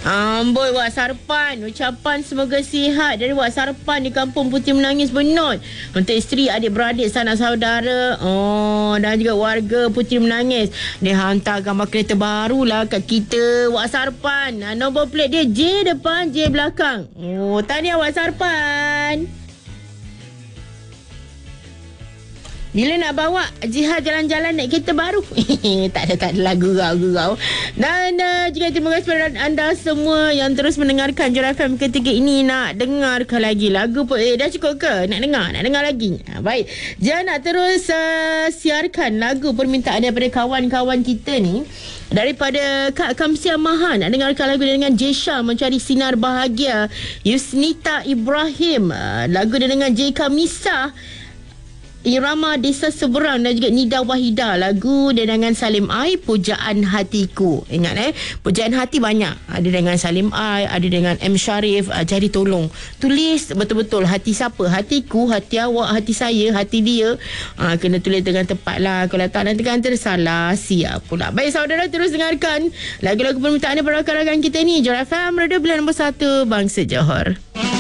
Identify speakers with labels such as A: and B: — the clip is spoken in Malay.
A: Amboi Wak Sarpan, ucapan semoga sihat dari Wak Sarpan di Kampung Putih Menangis Benut. Untuk isteri, adik-beradik, sanak saudara, dan juga warga Putih Menangis. Dia hantar gambar kereta baru lah kat kita, Wak Sarpan. Nombor plate dia J depan, J belakang. Tahniah Wak Sarpan. Bila nak bawa Jihad jalan-jalan naik kereta baru? Tak ada lagu gurau. Dan juga terima kasih kepada anda semua yang terus mendengarkan Jura FM ketiga ini. Nak dengarkan lagi lagu pun dah cukup ke? Nak dengar lagi? Baik. Jangan nak terus siarkan lagu permintaan daripada kawan-kawan kita ni. Daripada Kak Kamsia Mahan, nak dengarkan lagu dengan Jesha Mencari Sinar Bahagia. Yusnita Ibrahim, lagu dia dengan J. Kamisa, Irama Desa Seberang, dan juga Nida Wahida, lagu dia dengan Salim Ai, Pujaan Hatiku. Ingat pujaan hati banyak. Ada dengan Salim Ai, ada dengan M Sharif. Jadi tolong tulis betul-betul hati siapa, hatiku, hati awak, hati saya, hati dia. Kena tulis dengan tepat lah. Kalau tak nanti kan tersalah, siap pula. Baik saudara, terus dengarkan lagu-lagu permintaan daripada rakan-rakan kita ni. Jura FM, Radio Pilihan nombor 1 Bangsa Johor.